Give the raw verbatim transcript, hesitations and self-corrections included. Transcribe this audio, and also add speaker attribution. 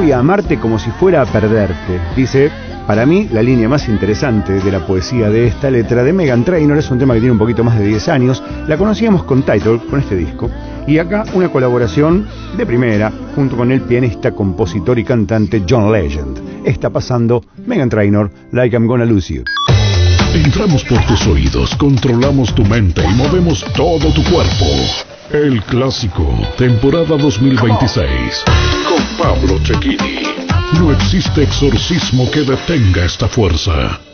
Speaker 1: voy a amarte como si fuera a perderte. Dice, para mí, la línea más interesante de la poesía de esta letra de Meghan Trainor. Es un tema que tiene un poquito más de diez años. La conocíamos con Tidal, con este disco. Y acá una colaboración de primera, junto con el pianista, compositor y cantante John Legend. Está pasando Meghan Trainor, Like I'm Gonna Lose You.
Speaker 2: Entramos por tus oídos, controlamos tu mente y movemos todo tu cuerpo. El Clásico, temporada dos mil veintiséis, con Pablo Cecchini. No existe exorcismo que detenga esta fuerza.